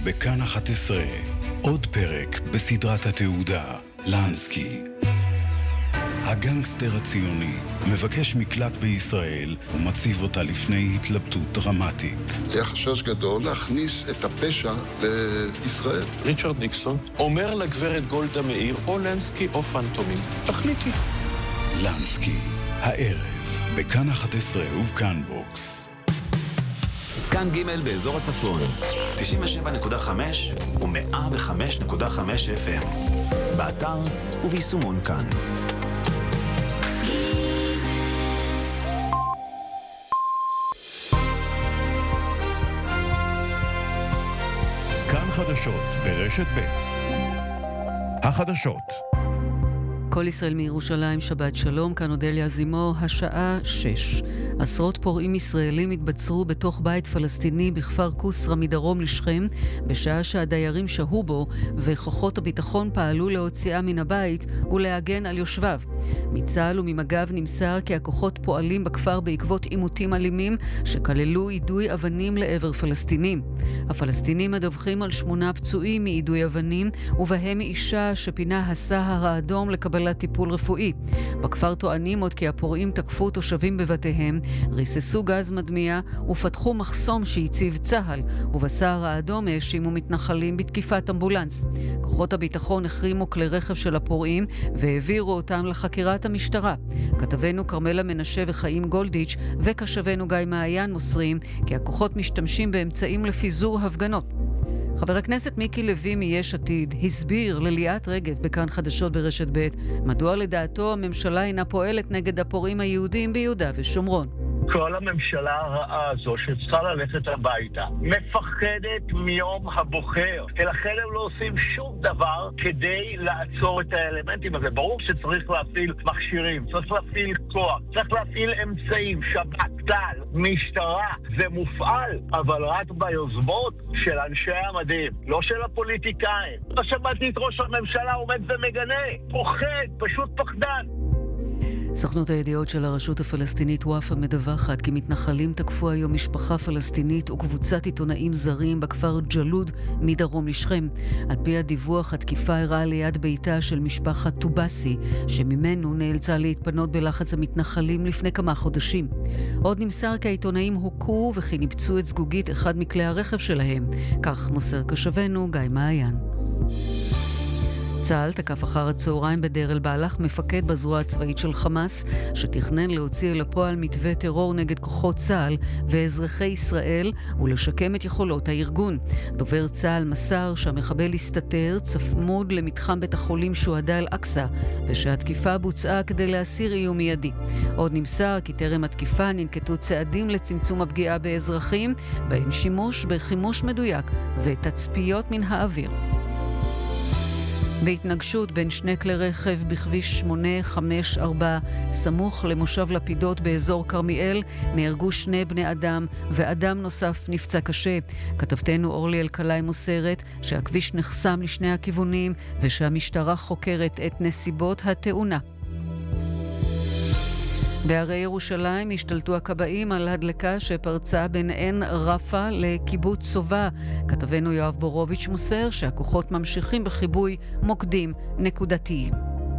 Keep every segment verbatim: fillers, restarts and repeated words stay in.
בכאן אחת עשרה. עוד פרק בסדרת התעודה, לנסקי. הגנגסטר הציוני מבקש מקלט בישראל ומציב אותה לפני התלבטות דרמטית. היה חשש גדול להכניס את הפשע לישראל. ריצ'רד ניקסון אומר לגברת גולדה מאיר, או לנסקי או פנטומים. תחליטי. לנסקי, הערב, בכאן אחת עשרה ובכאן בוקס. כאן ג' באזור הצפון, תשעים ושבע נקודה חמש ו-מאה וחמש נקודה חמש אף אם. באתר וביישומון כאן. כאן חדשות ברשת ב'. החדשות. כל ישראל מירושלים, שבת שלום, כאן אודליה זימו, השעה שש. עשרות פורעים ישראלים התבצרו בתוך בית פלסטיני בכפר קוסרה מדרום לשכם, בשעה שהדיירים שהו בו, וכוחות הביטחון פעלו להוציאה מן הבית ולהגן על יושביו. מצה"ל וממג"ב נמסר כי הכוחות פועלים בכפר בעקבות עימותים אלימים, שכללו יידוי אבנים לעבר פלסטינים. הפלסטינים מדווחים על שמונה פצועים מיידוי אבנים, ובהם אישה שפינה הסהר האדום לקבל טיפול רפואי. בכפר טוענים עוד כי הפורעים תקפו תושבים בבתיהם, ריססו גז מדמיע ופתחו מחסום שהציב צה"ל, ובסהר האדום האשימו מתנחלים בתקיפת אמבולנס. כוחות הביטחון החרימו כלי רכב של הפורעים והעבירו אותם לחקירת המשטרה. כתבנו קרמלה מנשה וחיים גולדיץ' וכשבנו גיא מעיין מוסרים כי הכוחות משתמשים באמצעים לפיזור הפגנות. חבר הכנסת מיקי לוי מיש עתיד הסביר לליאת רגב בכאן חדשות ברשת ב' מדוע לדעתו הממשלה אינה פועלת נגד הפורעים היהודים ביהודה ושומרון. כל הממשלה הרעה הזו שצריכה ללכת הביתה מפחדת מיום הבוחר, ולכן הם לא עושים שום דבר כדי לעצור את האלמנטים הזה. ברור שצריך להפעיל מכשירים, צריך להפעיל כוח, צריך להפעיל אמצעים, שב"כ, צה"ל, משטרה, זה מופעל, אבל רק ביוזמות של אנשי המדים, לא של הפוליטיקאים. לא שמעתי את ראש הממשלה עומד ומגנה, פוחד, פשוט פחדן. סוכנות הידיעות של הרשות הפלסטינית וואפה מדווחת כי מתנחלים תקפו היום משפחה פלסטינית וקבוצת עיתונאים זרים בכפר ג'לוד מדרום לשכם. על פי הדיווח, התקיפה אירעה ליד ביתה של משפחת טובסי, שממנו נאלצה להתפנות בלחץ המתנחלים לפני כמה חודשים. עוד נמסר כי העיתונאים הוכו וכי ניפצו את זגוגית אחד מכלי הרכב שלהם. כך מוסר כשבנו גיא מעיין. צה"ל תקף אחר הצהריים בדיר אל-בלח מפקד בזרוע הצבאית של חמאס, שתכנן להוציא אל הפועל מתווה טרור נגד כוחות צה"ל ואזרחי ישראל ולשקם את יכולות הארגון. דובר צה"ל מסר שהמחבל הסתתר צמוד למתחם בית החולים שוהדא אל-אקצא, ושהתקיפה בוצעה כדי להסיר איום מיידי. עוד נמסר כי טרם התקיפה ננקטו צעדים לצמצום הפגיעה באזרחים, בהם שימוש בחימוש מדויק ותצפיות מן האוויר. בהתנגשות בין שני כלי רכב בכביש שמונה חמש ארבע סמוך למושב לפידות באזור כרמיאל נהרגו שני בני אדם ואדם נוסף נפצע קשה. כתבתנו אורלי אלקלעי מוסרת שהכביש נחסם לשני הכיוונים ושהמשטרה חוקרת את נסיבות התאונה. בערי ירושלים השתלטו הכבאים על הדלקה שפרצה בין עין רפה לקיבוץ סובה. כתבנו יואב בורוביץ' מוסר שהכוחות ממשיכים בחיבוי מוקדים נקודתיים.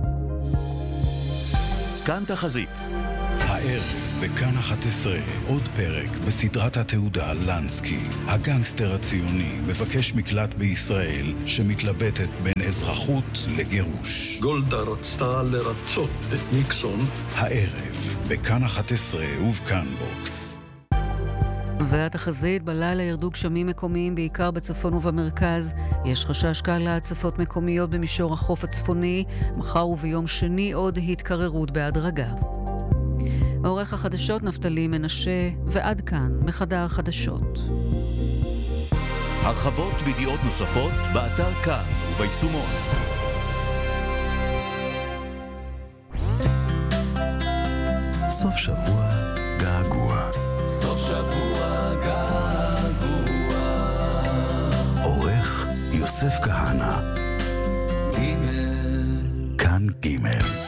כאן תחזית. הערב בכאן אחת עשרה עוד פרק בסדרת התעודה לנסקי. הגנגסטר הציוני מבקש מקלט בישראל שמתלבטת בין אזרחות לגירוש. גולדה רצתה לרצות את ניקסון. הערב בכאן אחת עשרה ובכאן בוקס. והתחזית, בלילה ירדו גשמים מקומיים בעיקר בצפון ובמרכז. יש חשש קל להצפות מקומיות במישור החוף הצפוני. מחר וביום שני עוד התקררות בהדרגה. עורך החדשות נפתלי מנשה, ועד כאן מחדר החדשות. הרחבות וידיעות נוספות באתר כאן וביישומון. סוף שבוע געגוע. סוף שבוע געגוע. עורך יוסף כהנא. ג' כאן ג'